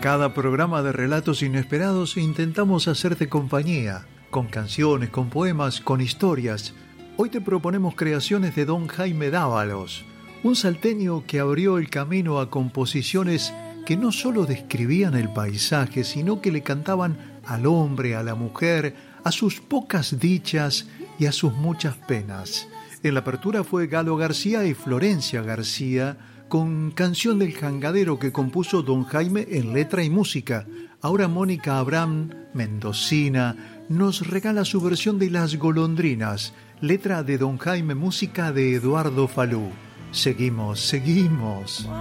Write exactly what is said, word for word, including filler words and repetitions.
cada programa de Relatos Inesperados intentamos hacerte compañía, con canciones, con poemas, con historias. Hoy te proponemos creaciones de don Jaime Dávalos, un salteño que abrió el camino a composiciones que no solo describían el paisaje, sino que le cantaban al hombre, a la mujer, a sus pocas dichas y a sus muchas penas. En la apertura fue Galo García y Florencia García, con Canción del Jangadero que compuso don Jaime en letra y música. Ahora Mónica Abraham, mendocina, nos regala su versión de Las Golondrinas, letra de don Jaime, música de Eduardo Falú. Seguimos, seguimos.